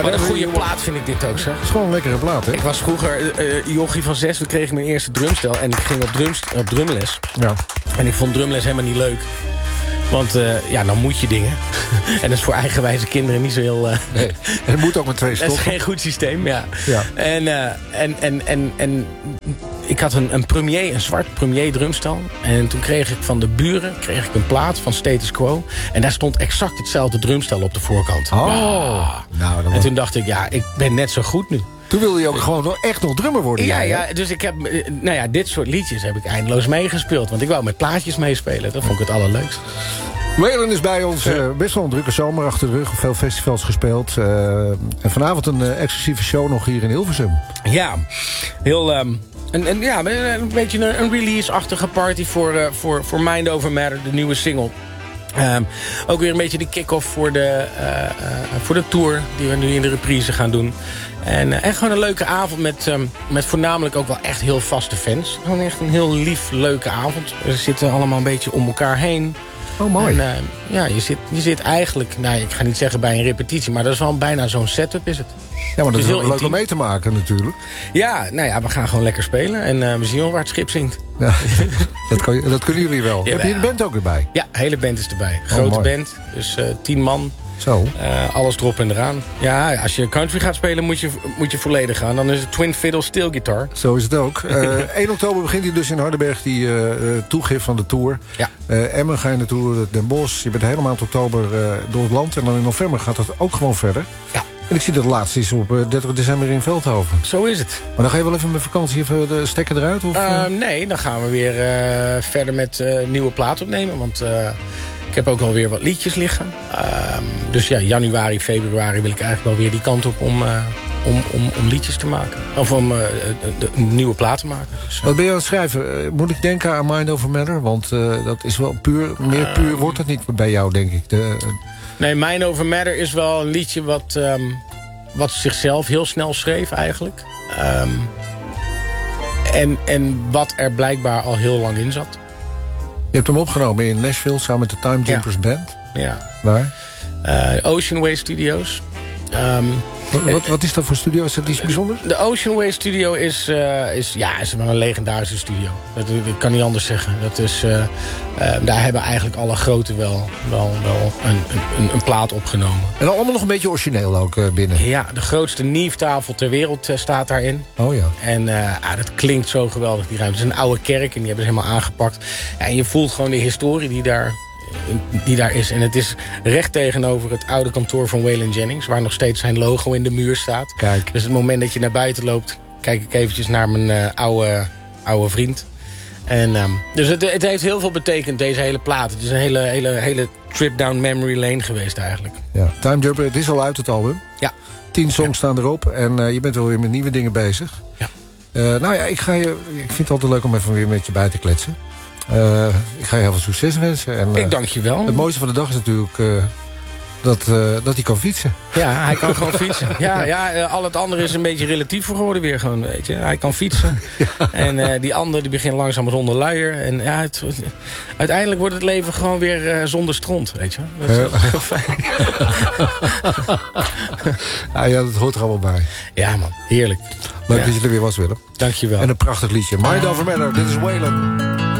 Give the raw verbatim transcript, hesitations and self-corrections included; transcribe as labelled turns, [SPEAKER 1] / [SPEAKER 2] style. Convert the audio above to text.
[SPEAKER 1] Maar
[SPEAKER 2] Wat een
[SPEAKER 1] dat-
[SPEAKER 2] goede plaat vind ik dit ook, zeg.
[SPEAKER 1] Het is gewoon een lekkere plaat, hè?
[SPEAKER 2] Ik was vroeger uh, jochie van zes, toen kreeg ik mijn eerste drumstel. En ik ging op, drums, op drumles.
[SPEAKER 1] Ja.
[SPEAKER 2] En ik vond drumles helemaal niet leuk. Want uh, ja, dan moet je dingen. En dat is voor eigenwijze kinderen niet zo heel... Uh,
[SPEAKER 1] Nee, en het moet ook met twee
[SPEAKER 2] dat is
[SPEAKER 1] stoppen.
[SPEAKER 2] geen goed systeem, ja.
[SPEAKER 1] Ja.
[SPEAKER 2] En, uh, en, en, en, en ik had een, een premier, een zwart premier drumstel. En toen kreeg ik van de buren kreeg ik een plaat van Status Quo. En daar stond exact hetzelfde drumstel op de voorkant.
[SPEAKER 1] Oh,
[SPEAKER 2] Ah.
[SPEAKER 1] nou, dat
[SPEAKER 2] En
[SPEAKER 1] was...
[SPEAKER 2] toen dacht ik, ja, ik ben net zo goed nu.
[SPEAKER 1] Toen wilde je ook gewoon nog echt nog drummer worden.
[SPEAKER 2] Ja,
[SPEAKER 1] jij, hè?
[SPEAKER 2] ja, dus ik heb, eh, nou ja, dit soort liedjes heb ik eindeloos meegespeeld. Want ik wou met plaatjes meespelen. Dat vond ik het allerleukst.
[SPEAKER 1] Waylon is bij ons. Uh, best wel een drukke zomer achter de rug. Op veel festivals gespeeld. Uh, en vanavond een uh, exclusieve show nog hier in Hilversum.
[SPEAKER 2] Ja, heel... Um, en, en ja, een beetje een, een release-achtige party voor, uh, voor, voor Mind Over Matter, de nieuwe single. Um, ook weer een beetje de kick-off voor de, uh, uh, voor de tour die we nu in de reprise gaan doen. En, uh, en gewoon een leuke avond met, um, met voornamelijk ook wel echt heel vaste fans. Gewoon echt een heel lief, leuke avond. We zitten allemaal een beetje om elkaar heen.
[SPEAKER 1] Oh, mooi.
[SPEAKER 2] En, uh, ja, je zit, je zit eigenlijk, nou, ik ga niet zeggen bij een repetitie, maar dat is wel bijna zo'n setup is het.
[SPEAKER 1] Ja, maar dat
[SPEAKER 2] Het
[SPEAKER 1] is
[SPEAKER 2] is
[SPEAKER 1] wel
[SPEAKER 2] heel
[SPEAKER 1] leuk om
[SPEAKER 2] intiem.
[SPEAKER 1] mee te maken natuurlijk.
[SPEAKER 2] Ja, nou ja, we gaan gewoon lekker spelen. En uh, we zien wel waar het schip zinkt.
[SPEAKER 1] Ja, dat, kan je, dat kunnen jullie wel.
[SPEAKER 2] Ja,
[SPEAKER 1] Heb je de
[SPEAKER 2] ja.
[SPEAKER 1] band ook erbij?
[SPEAKER 2] Ja, de hele band is erbij. Grote
[SPEAKER 1] mooi.
[SPEAKER 2] band, dus uh, tien man.
[SPEAKER 1] Zo.
[SPEAKER 2] Uh, alles erop en eraan. Ja, als je country gaat spelen moet je, moet je volledig gaan. Dan is het twin fiddle steel guitar.
[SPEAKER 1] Zo is het ook. Uh, één oktober begint hij dus in Hardenberg, die uh, toegift van de tour.
[SPEAKER 2] Ja.
[SPEAKER 1] Uh, Emmen ga je naartoe, Den Bosch. Je bent de hele maand oktober uh, door het land. En dan in november gaat het ook gewoon verder.
[SPEAKER 2] Ja.
[SPEAKER 1] En ik zie dat het laatste is op uh, dertig december in Veldhoven.
[SPEAKER 2] Zo is het.
[SPEAKER 1] Maar dan ga je wel even met vakantie even de stekker eruit? Of, uh?
[SPEAKER 2] Uh, nee, dan gaan we weer uh, verder met uh, nieuwe plaat opnemen. Want uh, ik heb ook wel weer wat liedjes liggen. Uh, dus ja, januari, februari wil ik eigenlijk wel weer die kant op om, uh, om, om, om liedjes te maken. Of om uh, de, een nieuwe plaat te maken. Dus, uh.
[SPEAKER 1] Wat ben je aan het schrijven? Uh, moet ik denken aan Mind Over Matter? Want uh, dat is wel puur, meer puur wordt het niet bij jou, denk ik. De, uh...
[SPEAKER 2] Nee, Mind Over Matter is wel een liedje wat, um, wat zichzelf heel snel schreef eigenlijk. Um, en, en wat er blijkbaar al heel lang in zat.
[SPEAKER 1] Je hebt hem opgenomen in Nashville samen met de Time Jumpers
[SPEAKER 2] Ja.
[SPEAKER 1] Band.
[SPEAKER 2] Ja.
[SPEAKER 1] Waar?
[SPEAKER 2] Uh, Ocean Way Studios. Um,
[SPEAKER 1] Wat, wat, wat is dat voor studio? Is dat iets bijzonders?
[SPEAKER 2] De Ocean Way Studio is, uh, is, ja, is wel een legendarische studio. Dat, dat kan niet anders zeggen. Dat is, uh, uh, daar hebben eigenlijk alle groten wel, wel, wel een, een, een plaat opgenomen.
[SPEAKER 1] En allemaal nog een beetje origineel ook uh, binnen.
[SPEAKER 2] Ja, de grootste Neve-tafel ter wereld uh, staat daarin.
[SPEAKER 1] Oh ja.
[SPEAKER 2] En uh, ah, dat klinkt zo geweldig, die ruimte. Het is een oude kerk en die hebben ze helemaal aangepakt. Ja, en je voelt gewoon de historie die daar, die daar is. En het is recht tegenover het oude kantoor van Waylon Jennings, waar nog steeds zijn logo in de muur staat.
[SPEAKER 1] Kijk.
[SPEAKER 2] Dus het moment dat je naar buiten loopt, kijk ik eventjes naar mijn uh, oude, oude vriend. En, um, dus het, het heeft heel veel betekend, deze hele plaat. Het is een hele, hele, hele trip down memory lane geweest eigenlijk.
[SPEAKER 1] Ja. Time Jumper, het is al uit het album.
[SPEAKER 2] Ja.
[SPEAKER 1] Tien songs staan erop en uh, je bent wel weer met nieuwe dingen bezig.
[SPEAKER 2] Ja.
[SPEAKER 1] Uh, nou ja, ik, ga je, ik vind het altijd leuk om even weer met je bij te kletsen. Uh, ik ga je heel veel succes wensen. En, uh,
[SPEAKER 2] Ik dank je wel.
[SPEAKER 1] Het mooiste van de dag is natuurlijk uh, dat, uh, dat hij kan fietsen.
[SPEAKER 2] Ja, hij kan gewoon fietsen. Ja, ja, al het andere is een beetje relatief geworden weer gewoon, weet je. Hij kan fietsen. Ja. En uh, die andere die begint langzaam zonder luier. En ja, het, uiteindelijk wordt het leven gewoon weer uh, zonder stront, weet je. Dat is uh. heel fijn.
[SPEAKER 1] Ja, ja, dat hoort er allemaal bij.
[SPEAKER 2] Ja man, heerlijk.
[SPEAKER 1] Leuk
[SPEAKER 2] ja.
[SPEAKER 1] dat je er weer was, Willem.
[SPEAKER 2] Dank je wel.
[SPEAKER 1] En een prachtig liedje. Mind Over Matter, dit is Waylon.